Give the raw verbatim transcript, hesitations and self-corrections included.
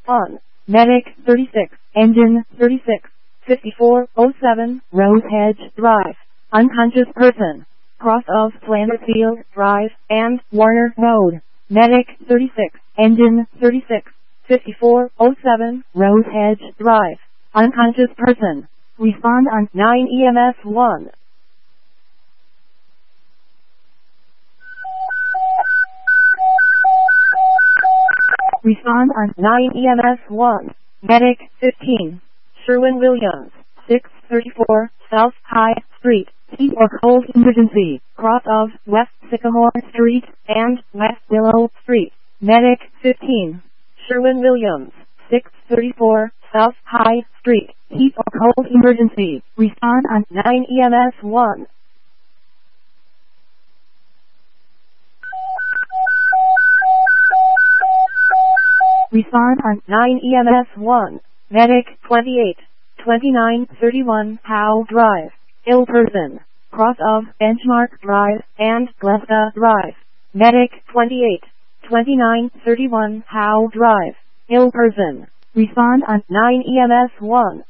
on. Medic thirty-six, engine thirty-six, fifty-four oh seven, Rose Hedge Drive. Unconscious person. Cross of Flanderfield Drive and Warner Road. Medic thirty-six, engine thirty-six, fifty-four oh seven, Rose Hedge Drive. Unconscious person. Respond on nine E M S one. Respond on nine E M S one. Medic fifteen. Sherwin-Williams, six thirty-four, South High Street, heat or cold emergency, cross of West Sycamore Street and West Willow Street. Medic fifteen. Sherwin-Williams, six thirty-four, South High Street, heat or cold emergency. Respond on nine E M S one. Respond on nine E M S one. Medic twenty-eight, twenty-nine thirty-one Howe Drive. Ill person. Cross of Benchmark Drive and Glesta Drive. Medic twenty-eight, twenty-nine thirty-one Howe Drive. Ill person. Respond on nine E M S one.